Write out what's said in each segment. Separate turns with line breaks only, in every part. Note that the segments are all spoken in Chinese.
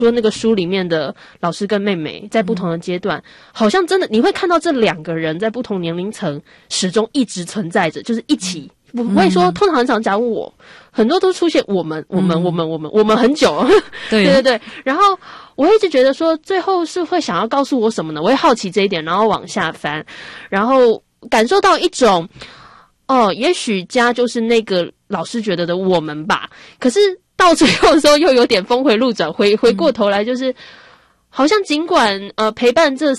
说那个书里面的老师跟妹妹在不同的阶段，好像真的你会看到这两个人在不同年龄层始终一直存在着，就是一起。不会说，通常很常讲我，很多都出现我们很久，对对对。然后我一直觉得说，最后是会想要告诉我什么呢？我会好奇这一点，然后往下翻，然后感受到一种，也许家就是那个老师觉得的我们吧。可是到最后的时候，又有点峰回路转，回过头来就是。好像尽管陪伴这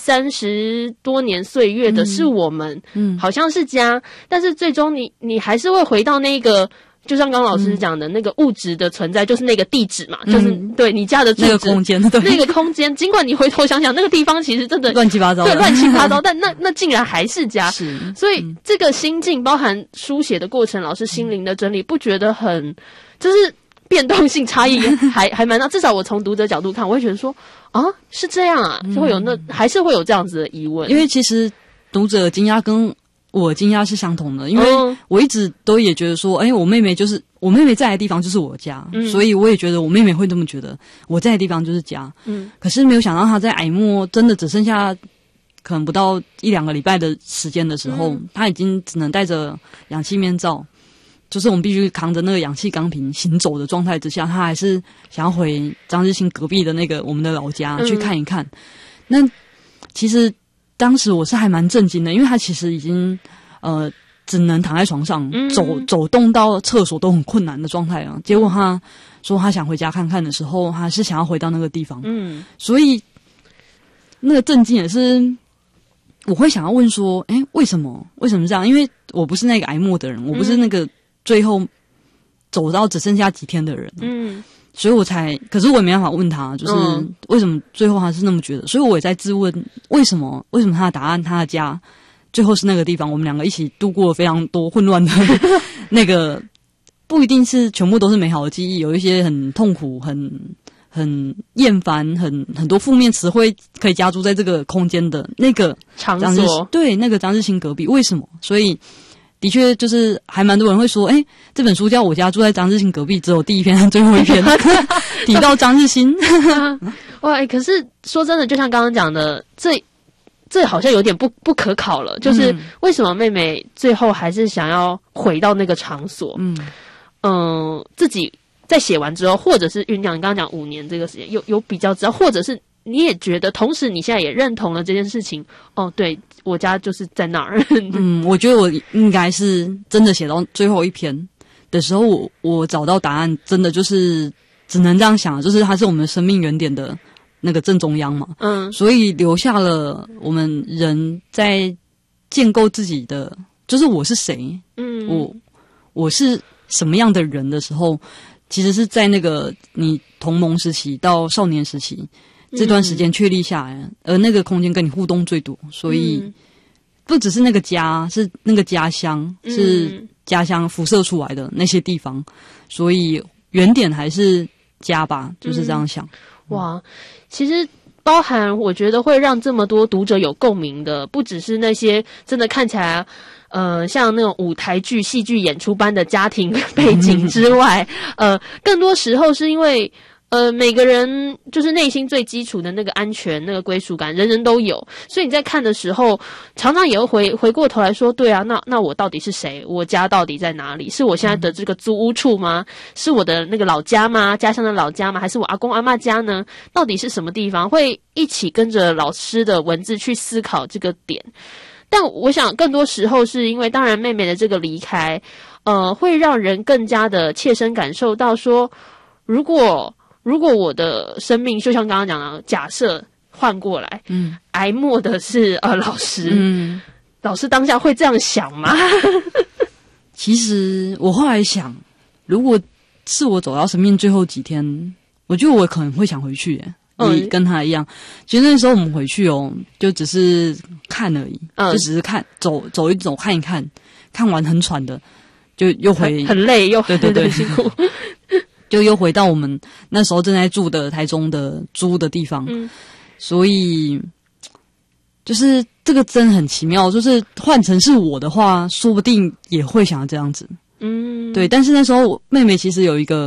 30多年岁月的是我们，好像是家，但是最终你还是会回到那个，就像刚刚老师讲的那个物质的存在，就是那个地址嘛，就是对你家的住址
那个空间，对
那个空间。尽管你回头想想，那个地方其实真的
乱七八糟，
对，乱七八糟，但那竟然还是家。是，所以这个心境包含书写的过程，老师心灵的整理，不觉得很就是变动性差异还蛮大。至少我从读者角度看，我会觉得说。啊，是这样啊，就会有还是会有这样子的疑问。
因为其实读者惊讶跟我惊讶是相同的，因为我一直都也觉得说，我妹妹在的地方就是我家，所以我也觉得我妹妹会这么觉得，我在的地方就是家。可是没有想到她在癌末真的只剩下可能不到1-2个礼拜的时间的时候，她已经只能戴着氧气面罩。就是我们必须扛着那个氧气钢瓶行走的状态之下，他还是想要回张日新隔壁的那个我们的老家去看一看。那其实当时我是还蛮震惊的，因为他其实已经只能躺在床上，走动到厕所都很困难的状态啊。结果他说他想回家看看的时候，他是想要回到那个地方。所以那个震惊也是。我会想要问说，为什么这样？因为我不是那个癌末的人，我不是那个最后走到只剩下几天的人，所以可是我也没办法问他，就是为什么最后他是那么觉得，所以我也在质问为什么他的答案，他的家最后是那个地方，我们两个一起度过了非常多混乱的那个，不一定是全部都是美好的记忆，有一些很痛苦、很厌烦、很多负面词汇可以加注在这个空间的那个
场所，
对，那个张日新隔壁，为什么？所以的确就是还蛮多人会说，这本书叫我家住在张日新隔壁，只有第一篇和最后一篇提到张日新。
哇，可是说真的，就像刚刚讲的，这好像有点不可考了，就是为什么妹妹最后还是想要回到那个场所？自己。在写完之后，或者是酝酿，你刚刚讲5年这个时间，有比较知道，或者是你也觉得，同时你现在也认同了这件事情。对，我家就是在那儿。
我觉得我应该是真的写到最后一篇的时候，我找到答案，真的就是只能这样想，就是它是我们生命原点的那个正中央嘛。所以留下了我们人在建构自己的，就是我是谁，我是什么样的人的时候。其实是在那个你童萌时期到少年时期这段时间确立下来，而那个空间跟你互动最多，所以不只是那个家，是那个家乡，是家乡辐射出来的那些地方，所以原点还是家吧，就是这样想。
哇，其实包含我觉得会让这么多读者有共鸣的，不只是那些真的看起来像那种舞台剧、戏剧演出般的家庭背景之外，更多时候是因为每个人就是内心最基础的那个安全、那个归属感，人人都有。所以你在看的时候，常常也会回过头来说，对啊，那我到底是谁？我家到底在哪里？是我现在的这个租屋处吗？是我的那个老家吗？家乡的老家吗？还是我阿公阿嬷家呢？到底是什么地方？会一起跟着老师的文字去思考这个点。但我想更多时候是因为当然妹妹的这个离开会让人更加的切身感受到说，如果我的生命就像刚刚讲的，假设换过来挨末的是老师老师当下会这样想吗？
其实我后来想，如果是我走到生命最后几天，我觉得我可能会想回去耶。你跟他一样，其实那时候我们回去就只是看而已，就只是看走一走看一看，看完很喘的，就又回
很累又
对很辛苦，就又回到我们那时候正在住的台中的租的地方，所以就是这个真的很奇妙，就是换成是我的话，说不定也会想要这样子，对。但是那时候妹妹其实有一个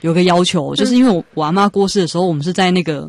有个要求，就是因为我阿嬷过世的时候，我们是在那个